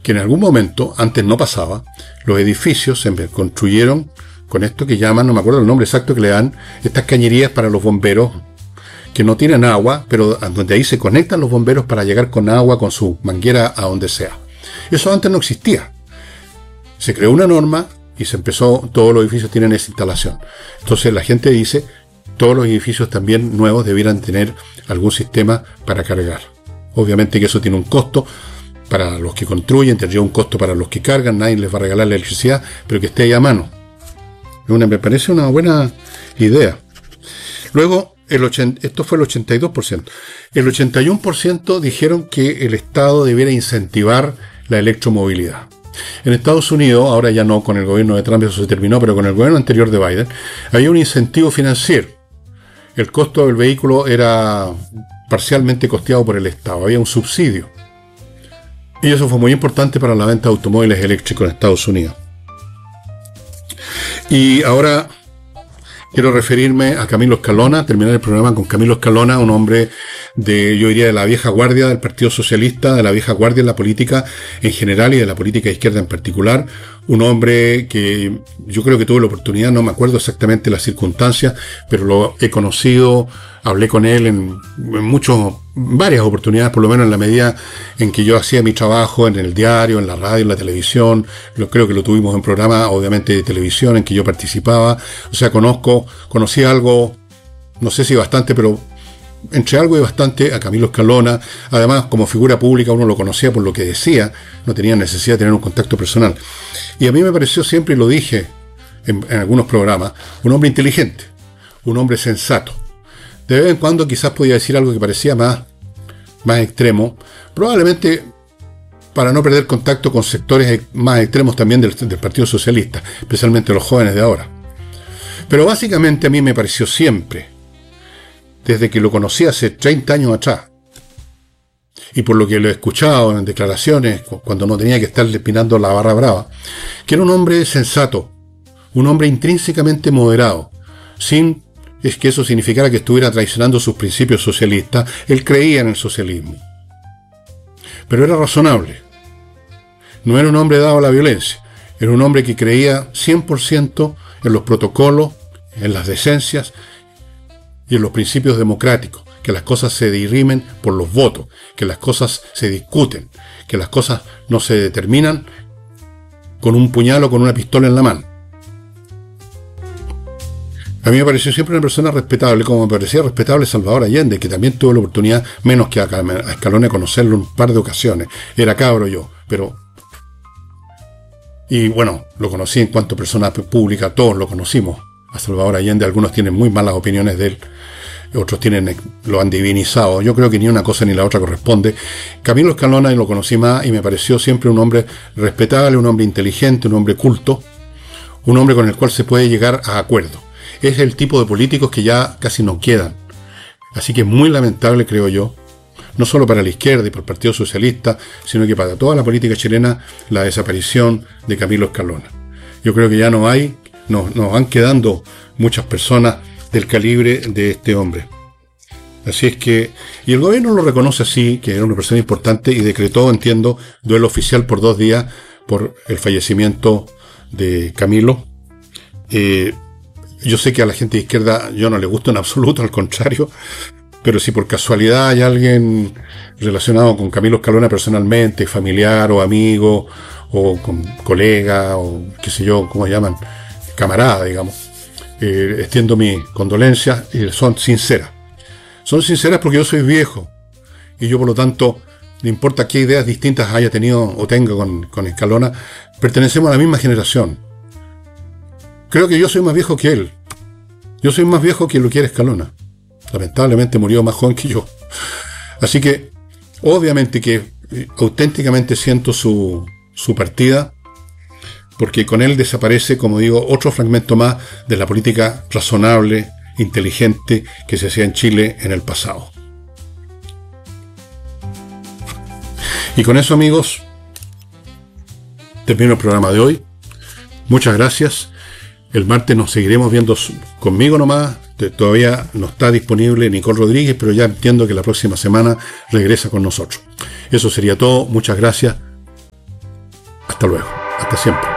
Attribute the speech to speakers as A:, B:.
A: que en algún momento, antes no pasaba, los edificios se construyeron con esto que llaman, no me acuerdo el nombre exacto que le dan, estas cañerías para los bomberos, que no tienen agua, pero donde ahí se conectan los bomberos para llegar con agua, con su manguera a donde sea. Eso antes no existía. Se creó una norma y se empezó, todos los edificios tienen esa instalación. Entonces la gente dice, todos los edificios también nuevos debieran tener algún sistema para cargar. Obviamente que eso tiene un costo para los que construyen, tendría un costo para los que cargan, nadie les va a regalar la electricidad, pero que esté ahí a mano. Me parece una buena idea. Luego, esto fue el 82%. El 81% dijeron que el Estado debiera incentivar la electromovilidad. En Estados Unidos, ahora ya no, con el gobierno de Trump eso se terminó, pero con el gobierno anterior de Biden, había un incentivo financiero. El costo del vehículo era parcialmente costeado por el Estado, había un subsidio. Y eso fue muy importante para la venta de automóviles eléctricos en Estados Unidos. Y ahora quiero referirme a Camilo Escalona, terminar el programa con Camilo Escalona, un hombre yo diría, de la vieja guardia del Partido Socialista, de la vieja guardia de la política en general y de la política izquierda en particular. Un hombre que yo creo que tuve la oportunidad, no me acuerdo exactamente las circunstancias, pero lo he conocido, hablé con él en varias oportunidades, por lo menos en la medida en que yo hacía mi trabajo en el diario, en la radio, en la televisión. Creo que lo tuvimos en programa, obviamente, de televisión en que yo participaba. O sea, conocí algo, no sé si bastante, pero entre algo y bastante a Camilo Escalona. Además, como figura pública uno lo conocía por lo que decía, no tenía necesidad de tener un contacto personal. Y a mí me pareció siempre, y lo dije en algunos programas, un hombre inteligente, un hombre sensato. De vez en cuando quizás podía decir algo que parecía más extremo, probablemente para no perder contacto con sectores más extremos también del Partido Socialista, especialmente los jóvenes de ahora. Pero básicamente a mí me pareció siempre, desde que lo conocí hace 30 años atrás, y por lo que lo he escuchado en declaraciones, cuando no tenía que estar despinando la barra brava, que era un hombre sensato, un hombre intrínsecamente moderado, sin es que eso significara que estuviera traicionando sus principios socialistas. Él creía en el socialismo, pero era razonable. No era un hombre dado a la violencia, era un hombre que creía 100% en los protocolos, en las decencias y en los principios democráticos, que las cosas se dirimen por los votos, que las cosas se discuten, que las cosas no se determinan con un puñal o con una pistola en la mano. A mí me pareció siempre una persona respetable, como me parecía respetable Salvador Allende, que también tuve la oportunidad, menos que a Escalona, de conocerlo un par de ocasiones. Era cabro yo, pero... Y bueno, lo conocí en cuanto a persona pública, todos lo conocimos. A Salvador Allende, algunos tienen muy malas opiniones de él, otros lo han divinizado. Yo creo que ni una cosa ni la otra corresponde. Camilo Escalona lo conocí más y me pareció siempre un hombre respetable, un hombre inteligente, un hombre culto, un hombre con el cual se puede llegar a acuerdo. Es el tipo de políticos que ya casi no quedan. Así que es muy lamentable, creo yo, no solo para la izquierda y para el Partido Socialista, sino que para toda la política chilena, la desaparición de Camilo Escalona. Yo creo que ya nos van quedando muchas personas del calibre de este hombre. Así es que, y el gobierno lo reconoce así, que era una persona importante, y decretó, entiendo, duelo oficial por 2 días por el fallecimiento de Camilo. Yo sé que a la gente de izquierda yo no le gusta en absoluto, al contrario, pero si por casualidad hay alguien relacionado con Camilo Escalona personalmente, familiar o amigo, o con colega, o qué sé yo, ¿cómo llaman? Camarada, digamos. Extiendo mis condolencias y son sinceras. Son sinceras porque yo soy viejo y yo, por lo tanto, no importa qué ideas distintas haya tenido o tenga con Escalona, pertenecemos a la misma generación. Creo que yo soy más viejo que él. Yo soy más viejo que Luquier Escalona. Lamentablemente murió más joven que yo. Así que, obviamente que auténticamente siento su partida, porque con él desaparece, como digo, otro fragmento más de la política razonable, inteligente que se hacía en Chile en el pasado. Y con eso, amigos, termino el programa de hoy. Muchas gracias. El martes nos seguiremos viendo conmigo nomás. Todavía no está disponible Nicole Rodríguez, pero ya entiendo que la próxima semana regresa con nosotros. Eso sería todo. Muchas gracias. Hasta luego. Hasta siempre.